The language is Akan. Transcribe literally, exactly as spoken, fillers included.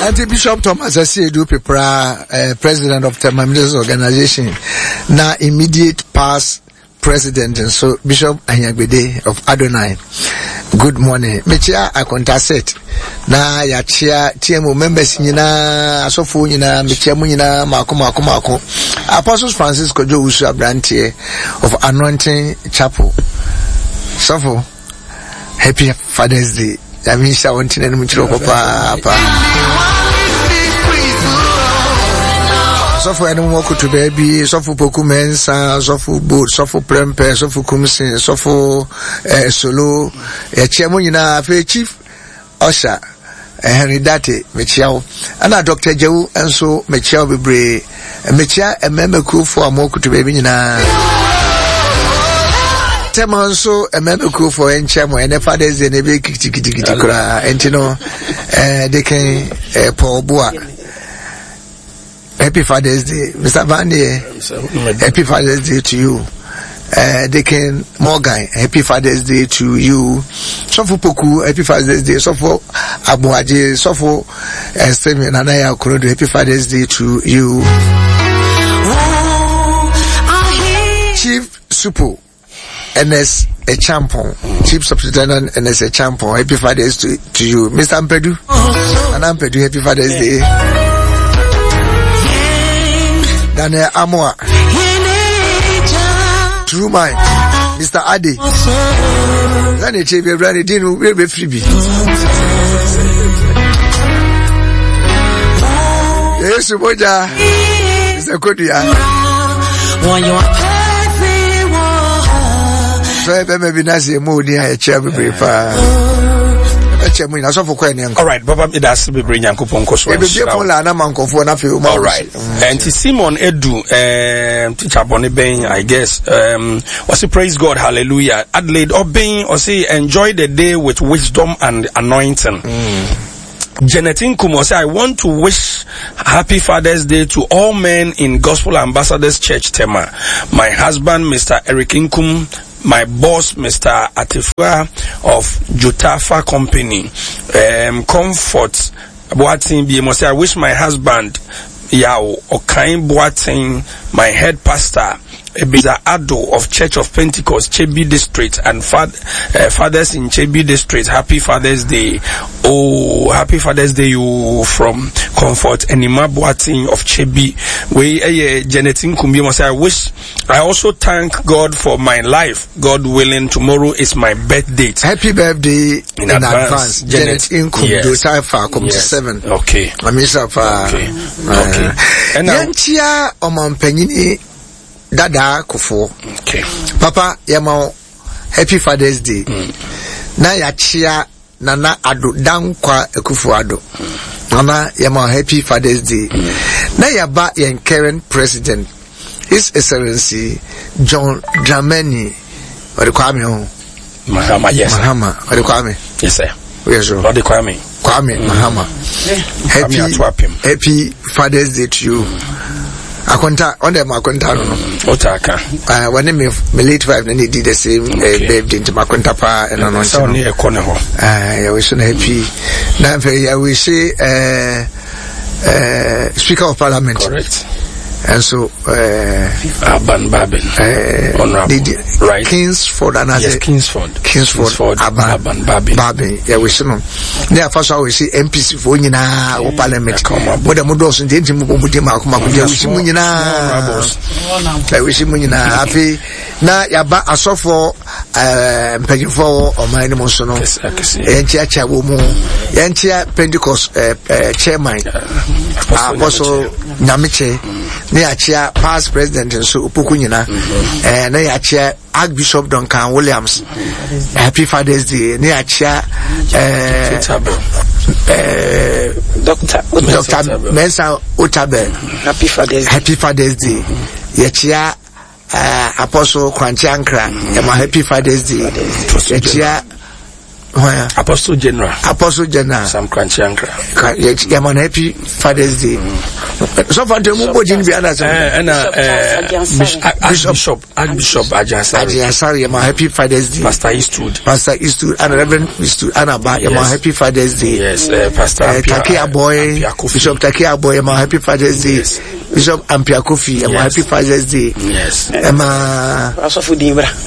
Anti Bishop Thomas Asiedu Pepra, uh, president of the Ministers Organization, now immediate past president, and so Bishop Anyagbede of Adonai. Good morning. Mechia akonta set na ya chia T M O members nyina asofo nyina mechia mu nyina mako mako mako. Apostles Francis Kojo Usu Abrantie of Anointing Chapel. Sofo, happy Father's Day. Yamisha wontine no mchiro papa pa. Sofo enu moko to baby, sofo poku mensa, sofo boat, sofo prempe, sofo kumsin, sofo eh, solo, eh, chiamo nyina afe chief Osha, eh, Henry Date, mechiao. Ana Doctor Jewu enso mechiao bebre, mechia ememe ku for moko to baby nyina. Tema enso ememe ku for enchamo, ene Father's Day nebe kiti kiti kiti kura, entino eh deken eh Paul Boa. Happy Father's Day, Mister Vandier. Happy Father's Day to you. Uh, Deacon Morgan, Happy Father's Day to you. Sofo Poku, Happy Father's Day. Sofo Abuaje, Sofo Estemi Nanaya Kurodo, Happy Father's Day to you. Chief Supo, N S a Champon, Chief Superintendent N S a Champon, Happy Father's Day to, to you. Mister Ampedu, and Ampedu, Happy Father's Day. Daniel Amoa, True Mind, Mister Adi, Zane Chebe Brady Dino will be freebie. Yes, Moja, Mister Kodia. So, I may be Nazi Moody, I chair with prefer. All right, Baba, it has to be bring Yankupon Koswa. All right, and to Simon Edu, um, teacher Bonnie Bain, I guess, um, was he praise God, hallelujah. Adelaide Obain, or say enjoy the day with wisdom and anointing. Mm. Janet Inkum will say, I want to wish happy Father's Day to all men in Gospel Ambassadors Church Tema. My husband, Mister Eric Inkum, my boss, Mister Atifua of Jotafa Company. Um, comfort, Boating B. Must say, I wish my husband, Yao, Okain Boating, my head pastor, Ebiza Ado of Church of Pentecost, Chebi District, and fad, uh, fathers in Chebi District, happy Father's Day. Oh, happy Father's Day, you from Comfort, and Ima Boating of Chebi. We, uh, Janet Nkumbi must say, I wish, I also thank God for my life. God willing, tomorrow is my birthday. Happy birthday in, in advance. advance. Janet Nkumbi, yes. Jotafa, come yes. to seven. Okay. Amisafa. Okay. Uh, okay. And now, Yantia, Omampanyini, Dada Kufo. Okay. Papa Yamao, happy Father's Day. Mm. Na ya chia nana ado dan kwa Akufo Addo. Mm. Nana Yamao, happy Father's Day. Mm. Na ya ba yen current president, His Excellency John Dramani. What do you call me? Mahama, yes. Mahama. What do you call me? Yes, sir. Yes, sir. What do you call me? Kwame mm. Mahama. Yeah. Happy, happy Father's Day to you. Mm. Akonta, on them Akonta no. Otaka. Uh, when me me late five, then he did the same okay. uh, birthday to Makonta pa and on. So near corner ho. Ah, I wish happy. Now, I will say, uh, uh, Speaker of Parliament. Correct. And so, uh, Aban Babin, uh, Honorable, right? Kingsford, and yes, Kingsford, Kingsford, Kingsford Aban, Aban Babin, Babin. Yeah, we see no. There, first I will see M P C for Nina or Parliament. What the Mudos and Denti Mubutima, we see Munina. I wish Munina happy. Now, Yaba, I saw for, uh, paying for or my emotional. Yantia Womo, Yantia Pentecost, uh, chairman, Apostle Namiche. Near chair past president and so Pukunina, and near chair Archbishop Duncan Williams. Happy Father's Day. Near chair Doctor Doctor Mensa Otabe. Happy Father's Day. Happy Father's Day. Yachia Apostle Kwanchankra. Happy Father's Day. Yachia Where? Apostle General. Apostle General. Sam Crunchy Ankra. Yeah, man, happy Father's Day. So far, the Mumbo Jin Biana. And Archbishop, Archbishop Ajansa. Ajansa, yeah, my happy Father's Day. Pastor Eastwood. Pastor Eastwood and Reverend Eastwood Anaba, yeah, my happy Father's Day. Yes, Pastor Takia Boy, Bishop Takia Boy, my happy Father's Day. Bishop Ampia Kofi, my happy Father's Day. Yes. Emma.